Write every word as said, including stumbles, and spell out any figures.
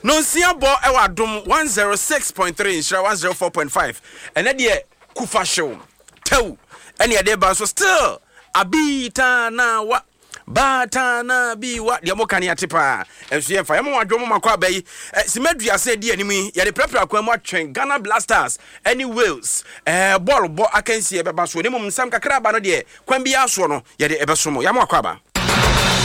No nsia bo e wa dom one oh six point three nshira one oh four point five ene de kufa show tew ene de ba so still abita na wa bata na bi wa de mo kan yate pa enso ye fa ye mo adwo mo makwa bayi simedua se de animi ye de prepare akwa mo atwen Ghana Blasters any Wales eh ball bo akansi e beba so ne mum sam kakra ba no de kwan bia so no ye de ebeso mo ya mo akwa ba